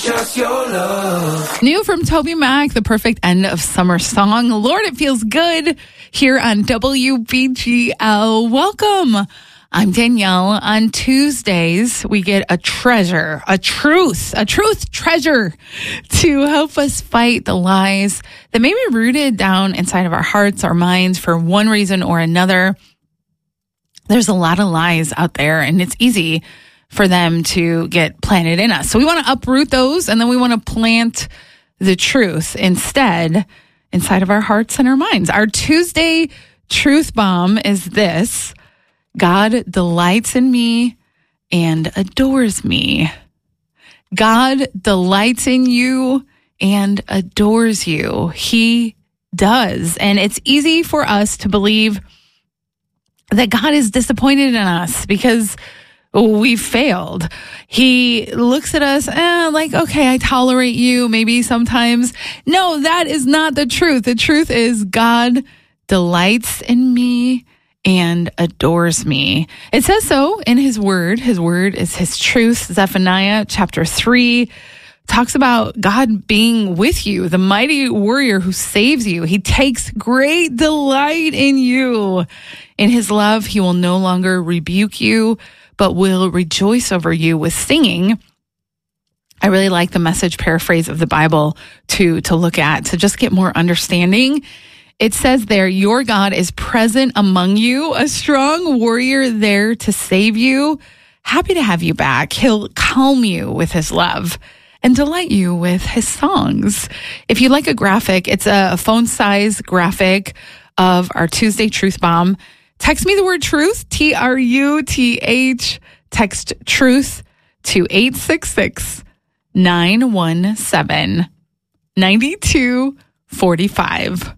just your love. New from Toby Mac, the perfect end of summer song. Lord, it feels good here on WBGL. Welcome. I'm Danielle. On Tuesdays, we get a treasure, a truth treasure to help us fight the lies that may be rooted down inside of our hearts, our minds for one reason or another. There's a lot of lies out there, and it's easy for them to get planted in us. So we want to uproot those, and then we want to plant the truth instead inside of our hearts and our minds. Our Tuesday truth bomb is this: God delights in me and adores me. God delights in you and adores you. He does. And it's easy for us to believe that God is disappointed in us because we failed. He looks at us like, okay, I tolerate you maybe sometimes. No, that is not the truth. The truth is God delights in me and adores me. It says so in his word. His word is his truth. Zephaniah chapter 3 talks about God being with you, the mighty warrior who saves you. He takes great delight in you. In his love, he will no longer rebuke you, but will rejoice over you with singing. I really like the Message paraphrase of the Bible to look at, to just get more understanding. It says there, your God is present among you, a strong warrior there to save you. Happy to have you back. He'll calm you with his love and delight you with his songs. If you like a graphic, it's a phone-size graphic of our Tuesday Truth Bomb. Text me the word truth, TRUTH, text truth to 866-917-9245.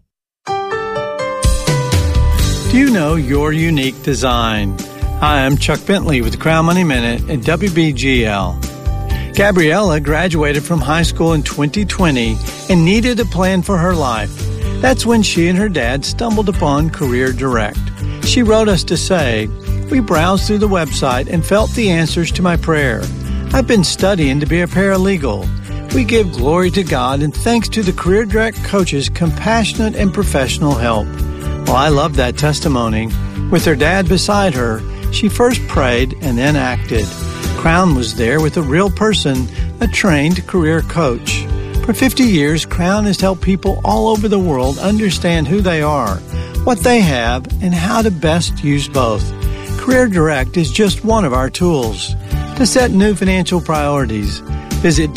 Do you know your unique design? Hi, I'm Chuck Bentley with the Crown Money Minute at WBGL. Gabriella graduated from high school in 2020 and needed a plan for her life. That's when she and her dad stumbled upon Career Direct. She wrote us to say, we browsed through the website and felt the answers to my prayer. I've been studying to be a paralegal. We give glory to God and thanks to the Career Direct coaches' compassionate and professional help. Well, I love that testimony. With her dad beside her, she first prayed and then acted. Crown was there with a real person, a trained career coach. For 50 years, Crown has helped people all over the world understand who they are, what they have, and how to best use both. Career Direct is just one of our tools. To set new financial priorities, visit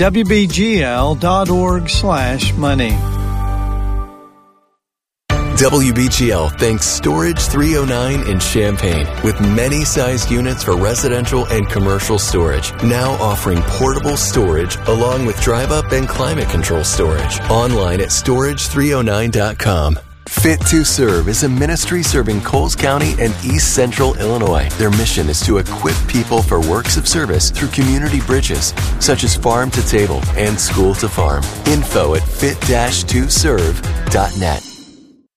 WBGL.org/money. WBGL thanks Storage 309 in Champaign, with many sized units for residential and commercial storage, now offering portable storage along with drive-up and climate control storage. Online at storage309.com. Fit to Serve is a ministry serving Coles County and East Central Illinois. Their mission is to equip people for works of service through community bridges, such as farm to table and school to farm. Info at fit-2serve.net.